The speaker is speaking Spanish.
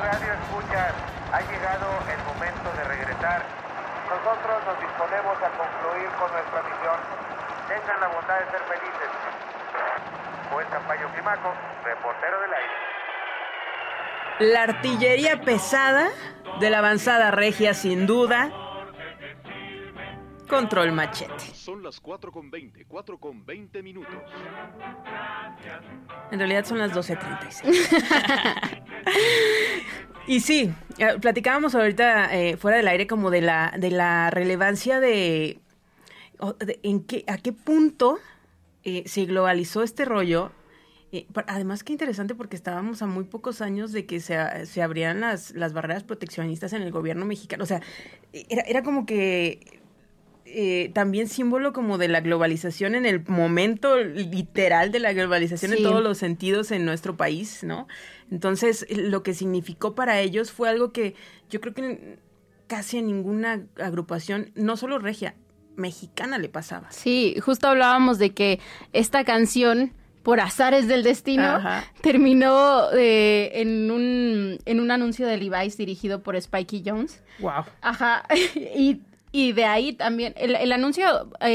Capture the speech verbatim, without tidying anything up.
Radio Escuchas, ha llegado el momento de regresar. Nosotros nos disponemos a concluir con nuestra misión. Tengan la bondad de ser felices. Juez Campayo Climaco, reportero del aire. La artillería pesada de la avanzada regia, sin duda. Control Machete. Son las cuatro con veinte, cuatro con veinte minutos. En realidad son las doce treinta y seis. Y sí, platicábamos ahorita eh, fuera del aire como de la de la relevancia de, de en qué a qué punto eh, se globalizó este rollo. Eh, además, qué interesante, porque estábamos a muy pocos años de que se, se abrían las, las barreras proteccionistas en el gobierno mexicano. O sea, era, era como que eh, también símbolo como de la globalización en el momento literal de la globalización, sí, en todos los sentidos en nuestro país, ¿no? Entonces, lo que significó para ellos fue algo que yo creo que casi a ninguna agrupación, no solo regia, mexicana le pasaba. Sí, justo hablábamos de que esta canción, por azares del destino, ajá, terminó eh, en un en un anuncio de Levi's dirigido por Spikey Jones. Wow. Ajá. Y, y de ahí también, el, el anuncio... Eh,